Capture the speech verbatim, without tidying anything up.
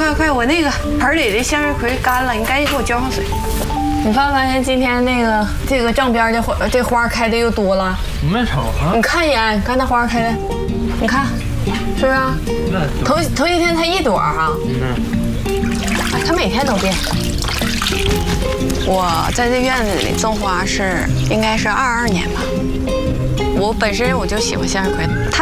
快快！我那个盆里的向日葵干了，你赶紧给我浇上水。 你发没发现今天那个这个正边的花，这花开的又多了？ 没瞅啊！ 你看一眼，看那花开的，你看，是不是啊？头头一天才一朵哈。嗯。哎，它每天都变。 我在这院子里种花是应该是二二年吧。我本身我就喜欢向日葵，它